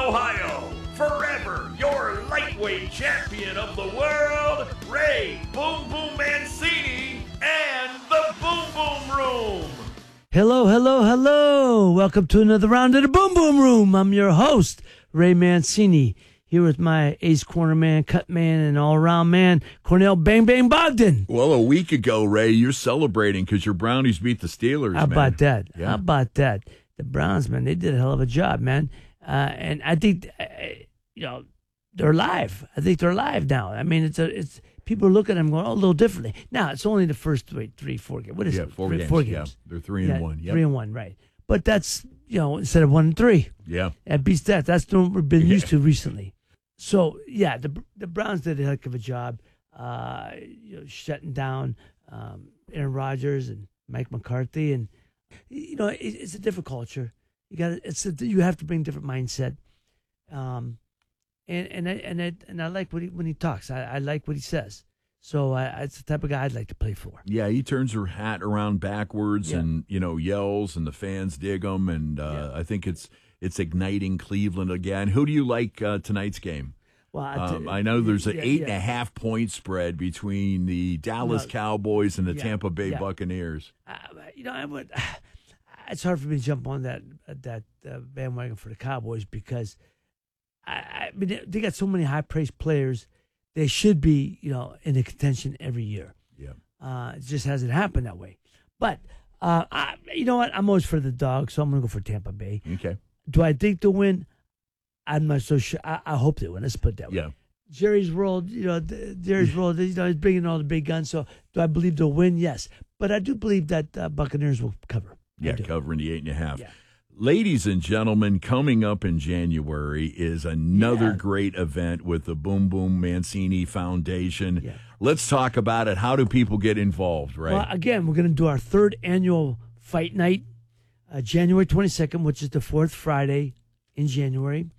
Ohio. Forever your lightweight champion of the world, Ray Boom Boom Mancini and the Boom Boom Room. Hello, hello, hello. Welcome to another round of the Boom Boom Room. I'm your host, Ray Mancini, here with my ace corner man, cut man, and all-around man, Cornell Bang Bang Bogdan. Well, a week ago, Ray, you're celebrating because your Brownies beat the Steelers, How about that? Yeah. How about that? The Browns, man, they did a hell of a job, man. And I think, they're live. I think they're live now. I mean, it's people are looking at them going, a little differently. Now, it's only the first 4 games. What is it? Four games. Four Yeah, games. they're 3-1. Yep. 3-1, right. But that's, instead of 1-3. Yeah. That beats that. That's what we've been used to recently. So, yeah, the Browns did a heck of a job shutting down Aaron Rodgers and Mike McCarthy. And, it's a different culture. You have to bring a different mindset. And I like when he talks. I like what he says. So it's the type of guy I'd like to play for. Yeah, he turns her hat around backwards and yells, and the fans dig him. And I think it's igniting Cleveland again. Who do you like tonight's game? Well, I know there's an 8.5 point spread between the Dallas Cowboys and the Tampa Bay Buccaneers. It's hard for me to jump on that bandwagon for the Cowboys because I mean they got so many high-priced players. They should be in the contention every year. Yeah, it just hasn't happened that way. But you know what? I'm always for the dog, so I'm going to go for Tampa Bay. Okay. Do I think they'll win? I'm not so sure. I hope they win. Let's put it that way. Yeah. Jerry's World, Jerry's World, he's bringing all the big guns. So do I believe they'll win? Yes. But I do believe that Buccaneers will cover. Yeah, covering the 8.5. Yeah. Ladies and gentlemen, coming up in January is another great event with the Boom Boom Mancini Foundation. Yeah. Let's talk about it. How do people get involved, right? Well, again, we're going to do our third annual fight night, January 22nd, which is the fourth Friday in January.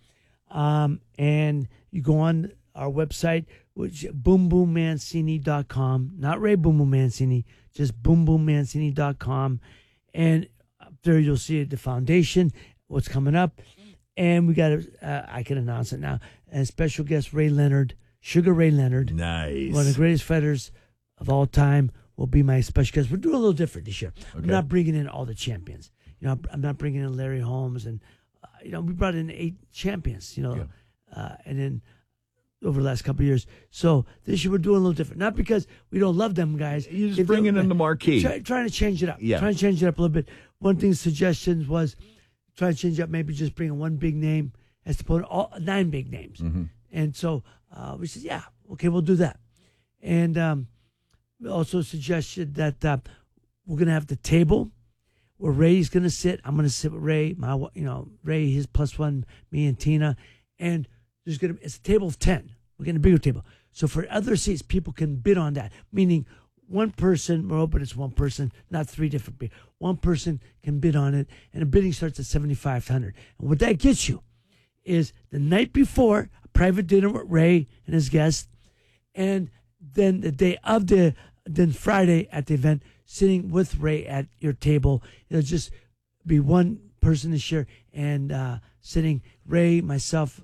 And you go on our website, which is boomboommancini.com, not Ray Boom Boom Mancini, just boomboommancini.com. And up there you'll see the foundation, what's coming up. And we got I can announce it now, and special guest Ray Leonard, Sugar Ray Leonard. Nice. One of the greatest fighters of all time will be my special guest. We're doing a little different this year. Okay. We're not bringing in all the champions. I'm not bringing in Larry Holmes and we brought in 8 champions, and then over the last couple of years. So this year we're doing a little different. Not because we don't love them guys. You're just bringing in the marquee. Trying to change it up. Yeah. Trying to change it up a little bit. One thing, suggestions was trying to change it up, maybe just bring in one big name as opposed to all 9 big names. Mm-hmm. And so we said, okay, we'll do that. And we also suggested that we're going to have the table where Ray's going to sit. I'm going to sit with Ray, Ray, his +1, me and Tina. And it's a table of 10. We're getting a bigger table. So for other seats, people can bid on that. Meaning one person, we're open, it's one person, not 3 different people. One person can bid on it, and the bidding starts at $7,500. And what that gets you is the night before, a private dinner with Ray and his guests, and then the day of then Friday at the event, sitting with Ray at your table. It'll just be one person this year, and sitting Ray, myself,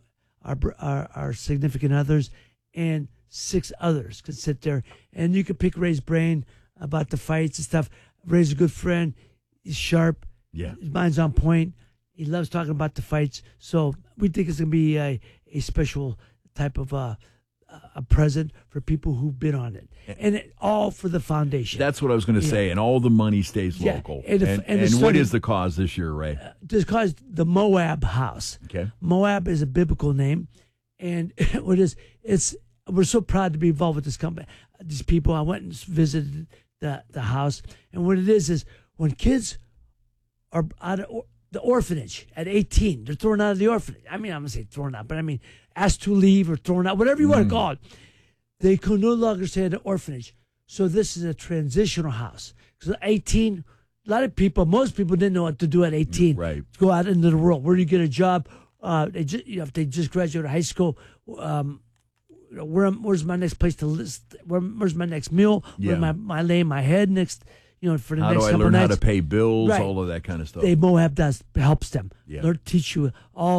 our significant others, and 6 others could sit there, and you could pick Ray's brain about the fights and stuff. Ray's a good friend. He's sharp. Yeah, his mind's on point. He loves talking about the fights. So we think it's going to be a special type of a present for people who bid on it, and all for the foundation. That's what I was going to say, and all the money stays local. And what is the cause this year, Ray? This cause the Moab House. Okay, Moab is a biblical name, and what is we're so proud to be involved with this company. These people, I went and visited the house, and what it is when kids are out of the orphanage at 18, they're thrown out of the orphanage. I mean, I'm going to say thrown out, but I mean asked to leave or thrown out, whatever you want to call it. They can no longer stay at an orphanage. So this is a transitional house. Because 18, a lot of people, most people didn't know what to do at 18. Right. Go out into the world. Where do you get a job? If they just graduated high school, where's my next place to list? Where's my next meal? Yeah. Where am I laying my head next? For the how next do I couple learn nights? how to pay bills? Right. All of that kind of stuff. Moab helps them. Yeah. Teach you all